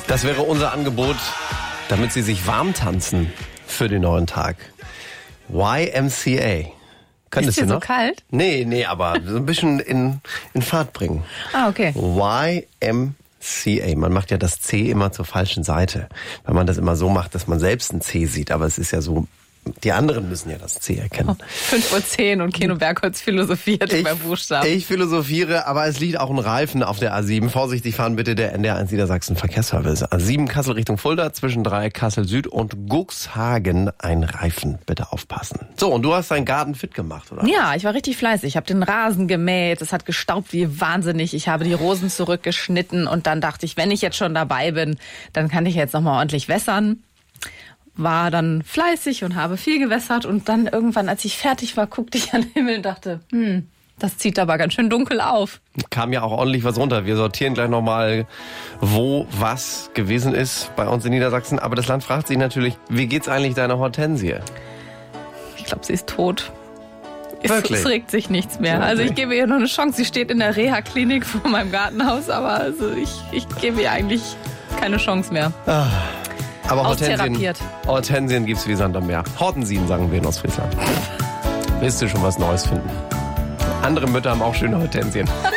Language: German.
Das wäre unser Angebot, damit Sie sich warm tanzen für den neuen Tag. YMCA. Ist dir so kalt? Nee, aber so ein bisschen in Fahrt bringen. Ah, okay. YMCA. Man macht ja das C immer zur falschen Seite, weil man das immer so macht, dass man selbst ein C sieht. Aber es ist ja so, die anderen müssen ja das C erkennen. 5:10 Uhr und Keno Bergholz philosophiert bei Buchstaben. Ich philosophiere, aber es liegt auch ein Reifen auf der A7. Vorsichtig fahren bitte, der NDR1 Niedersachsen Verkehrsservice. A7 Kassel Richtung Fulda, zwischen 3 Kassel Süd und Guxhagen ein Reifen. Bitte aufpassen. So, und du hast deinen Garten fit gemacht, oder? Ja, ich war richtig fleißig. Ich habe den Rasen gemäht, es hat gestaubt wie wahnsinnig. Ich habe die Rosen zurückgeschnitten und dann dachte ich, wenn ich jetzt schon dabei bin, dann kann ich jetzt nochmal ordentlich wässern. War dann fleißig und habe viel gewässert und dann irgendwann, als ich fertig war, guckte ich an den Himmel und dachte, das zieht aber ganz schön dunkel auf. Kam ja auch ordentlich was runter. Wir sortieren gleich nochmal, wo was gewesen ist bei uns in Niedersachsen. Aber das Land fragt sich natürlich, wie geht's eigentlich deiner Hortensie? Ich glaube, sie ist tot. Wirklich? Es regt sich nichts mehr. Wirklich? Also ich gebe ihr noch eine Chance. Sie steht in der Reha-Klinik vor meinem Gartenhaus, aber also ich gebe ihr eigentlich keine Chance mehr. Aber Austherapiert. Hortensien gibt's wie Sand am Meer. Hortensien, sagen wir in Ostfriesland. Willst du schon was Neues finden? Andere Mütter haben auch schöne Hortensien.